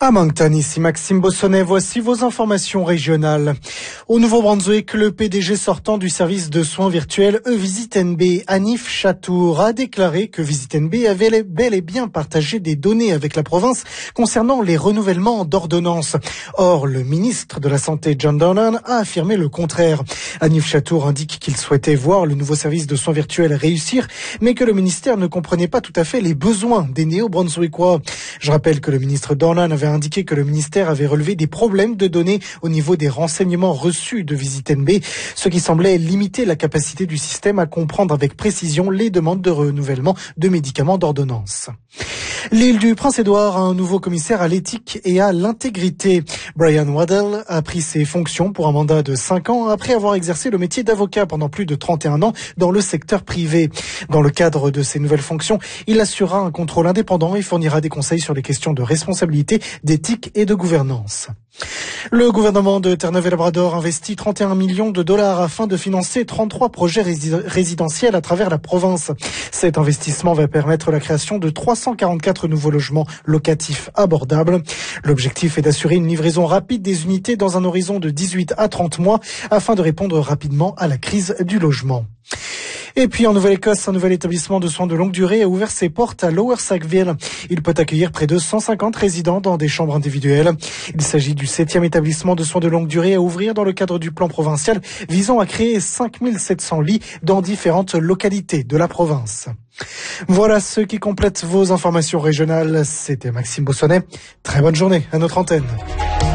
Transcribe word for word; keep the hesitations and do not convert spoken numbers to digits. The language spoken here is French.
À Moncton, ici Maxime Bossonnet, voici vos informations régionales. Au Nouveau-Brunswick, le P D G sortant du service de soins virtuels eVisitNB, Hanif Chatour, a déclaré que VisitNB avait bel et bien partagé des données avec la province concernant les renouvellements d'ordonnances. Or, le ministre de la Santé, John Dowland, a affirmé le contraire. Hanif Chatour indique qu'il souhaitait voir le nouveau service de soins virtuels réussir, mais que le ministère ne comprenait pas tout à fait les besoins des néo-brunswickois. Je rappelle que le ministre Dowland avait indiqué que le ministère avait relevé des problèmes de données au niveau des renseignements reçus de VisitNB, ce qui semblait limiter la capacité du système à comprendre avec précision les demandes de renouvellement de médicaments d'ordonnance. L'île du Prince-Édouard a un nouveau commissaire à l'éthique et à l'intégrité. Brian Waddell a pris ses fonctions pour un mandat de cinq ans après avoir exercé le métier d'avocat pendant plus de trente et un ans dans le secteur privé. Dans le cadre de ses nouvelles fonctions, il assurera un contrôle indépendant et fournira des conseils sur les questions de responsabilité, d'éthique et de gouvernance. Le gouvernement de Terre-Neuve-et-Labrador investit trente et un millions de dollars afin de financer trente-trois projets résidentiels à travers la province. Cet investissement va permettre la création de trois cent quarante-quatre nouveaux logements locatifs abordables. L'objectif est d'assurer une livraison rapide des unités dans un horizon de dix-huit à trente mois afin de répondre rapidement à la crise du logement. Et puis en Nouvelle-Écosse, un nouvel établissement de soins de longue durée a ouvert ses portes à Lower Sackville. Il peut accueillir près de cent cinquante résidents dans des chambres individuelles. Il s'agit du septième établissement de soins de longue durée à ouvrir dans le cadre du plan provincial visant à créer cinq mille sept cents lits dans différentes localités de la province. Voilà ce qui complète vos informations régionales. C'était Maxime Bossonnet. Très bonne journée à notre antenne.